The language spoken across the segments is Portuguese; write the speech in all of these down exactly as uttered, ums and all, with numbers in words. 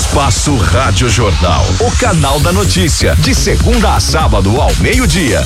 Espaço Rádio Jornal, o canal da notícia, de segunda a sábado ao meio-dia.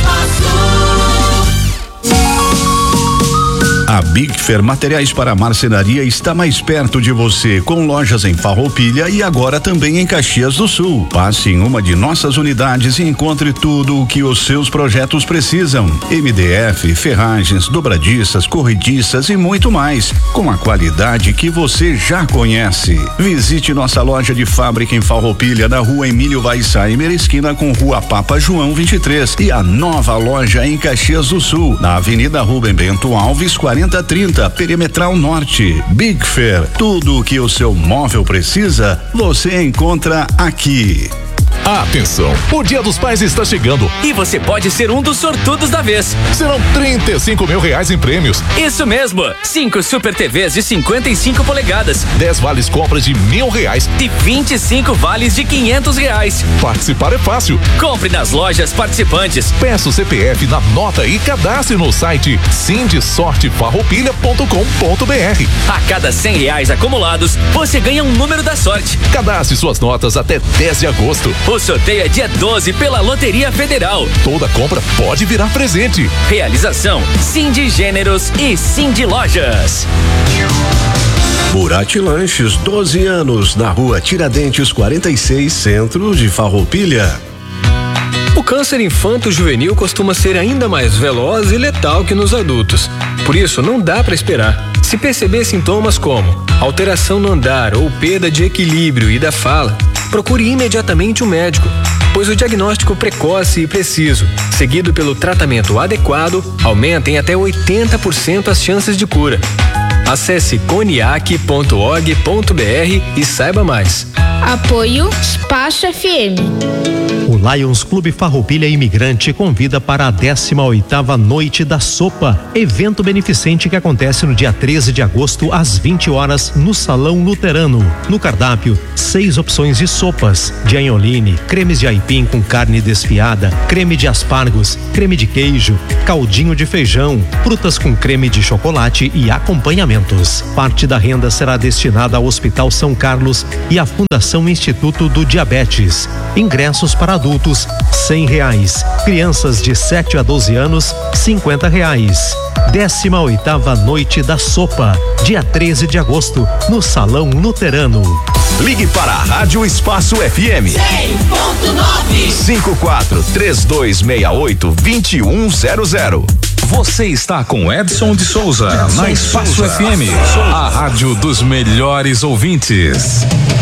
A Bigfer Materiais para Marcenaria está mais perto de você, com lojas em Farroupilha e agora também em Caxias do Sul. Passe em uma de nossas unidades e encontre tudo o que os seus projetos precisam. M D F, ferragens, dobradiças, corrediças e muito mais, com a qualidade que você já conhece. Visite nossa loja de fábrica em Farroupilha, na rua Emílio Weissheimer, esquina com rua Papa João vinte e três, e a nova loja em Caxias do Sul, na Avenida Rubem Bento Alves, quarenta trinta, Perimetral Norte. Bigfer, tudo o que o seu móvel precisa, você encontra aqui. Atenção, o Dia dos Pais está chegando e você pode ser um dos sortudos da vez. Serão trinta e cinco mil reais em prêmios. Isso mesmo, cinco Super T Vs de cinquenta e cinco polegadas, dez vales compras de mil reais e vinte e cinco vales de quinhentos reais. Participar é fácil. Compre nas lojas participantes. Peça o C P F na nota e cadastre no site sindisorte farroupilha ponto com ponto br. A cada cem reais acumulados, você ganha um número da sorte. Cadastre suas notas até dez de agosto. O sorteio é dia doze pela Loteria Federal. Toda compra pode virar presente. Realização Cindy Gêneros e Cindy Lojas. Burati Lanches, doze anos, na rua Tiradentes quarenta e seis, centro de Farroupilha. O câncer infanto-juvenil costuma ser ainda mais veloz e letal que nos adultos. Por isso, não dá para esperar. Se perceber sintomas como alteração no andar ou perda de equilíbrio e da fala, procure imediatamente um médico, pois o diagnóstico precoce e preciso, seguido pelo tratamento adequado, aumenta em até oitenta por cento as chances de cura. Acesse coniac ponto org ponto br e saiba mais. Apoio Espaço F M. O Lions Clube Farroupilha Imigrante convida para a décima oitava Noite da Sopa, evento beneficente que acontece no dia treze de agosto às vinte horas no Salão Luterano. No cardápio, seis opções de sopas: de anholine, cremes de aipim com carne desfiada, creme de aspargos, creme de queijo, caldinho de feijão, frutas com creme de chocolate e acompanhamentos. Parte da renda será destinada ao Hospital São Carlos e à Fundação Instituto do Diabetes. Ingressos para adultos, cem reais. Crianças de sete a doze anos, cinquenta reais. décima oitava Noite da Sopa, dia treze de agosto, no Salão Luterano. Ligue para a Rádio Espaço F M. cem ponto nove. cinco quatro três dois seis oito dois um zero zero. Você está com Edson de Souza, Edson na Espaço Souza. F M, a rádio dos melhores ouvintes.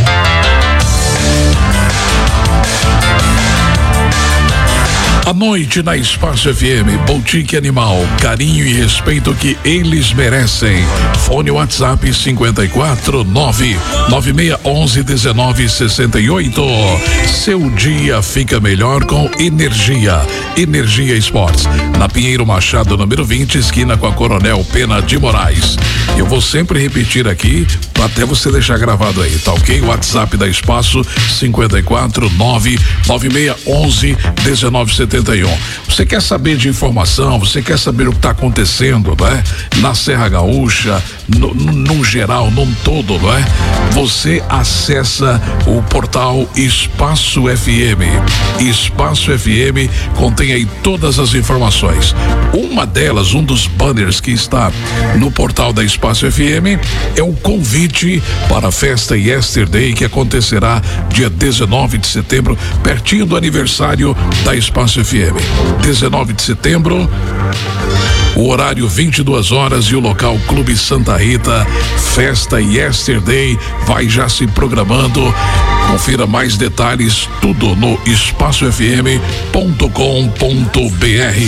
À noite na Espaço F M, Boutique Animal, carinho e respeito que eles merecem. Fone WhatsApp cinquenta e quatro nove nove seis onze dezenove sessenta e oito. Seu dia fica melhor com energia. Energia Esportes, na Pinheiro Machado, número vinte, esquina com a Coronel Pena de Moraes. Eu vou sempre repetir aqui, até você deixar gravado aí, tá ok? WhatsApp da Espaço cinquenta e quatro nove nove seis onze dezenove setenta e um. Você quer saber de informação, você quer saber o que está acontecendo, não é? Na Serra Gaúcha, no, no, no geral, num todo, não é? Você acessa o portal Espaço F M. Espaço F M contém aí todas as informações. Uma delas, um dos banners que está no portal da Espaço F M é o convite para a festa Yesterday, que acontecerá dia dezenove de setembro, pertinho do aniversário da Espaço F M. dezenove de setembro, o horário vinte e duas horas e o local Clube Santa Rita. Festa Yesterday vai já se programando. Confira mais detalhes, tudo no espaço f m ponto com ponto b r.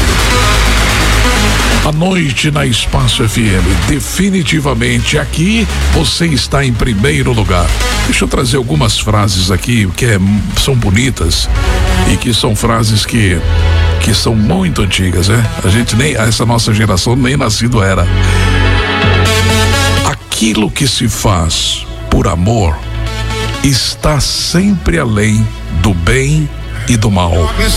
A noite na Espaço F M, definitivamente aqui você está em primeiro lugar. Deixa eu trazer algumas frases aqui que é, são bonitas e que são frases que que são muito antigas, né? A gente nem, essa nossa geração nem nascido era. Aquilo que se faz por amor está sempre além do bem e do mal.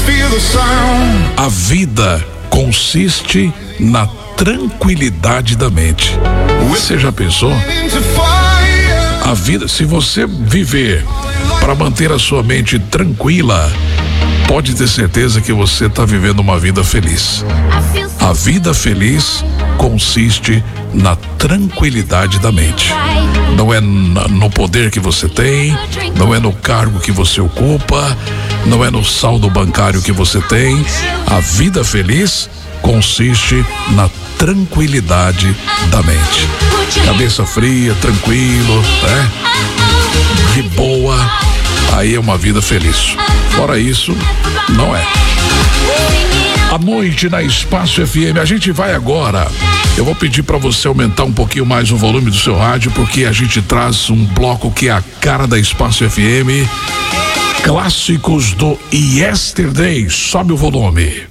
A vida consiste na tranquilidade da mente. Você já pensou? A vida, se você viver para manter a sua mente tranquila, pode ter certeza que você está vivendo uma vida feliz. A vida feliz consiste na tranquilidade da mente. Não é no poder que você tem, não é no cargo que você ocupa, não é no saldo bancário que você tem. A vida feliz consiste na tranquilidade da mente. Cabeça fria, tranquilo, né? De boa, aí é uma vida feliz. Fora isso, não é. À noite na Espaço F M, a gente vai agora. Eu vou pedir para você aumentar um pouquinho mais o volume do seu rádio, porque a gente traz um bloco que é a cara da Espaço F M. Clássicos do Yesterday. Sobe o volume.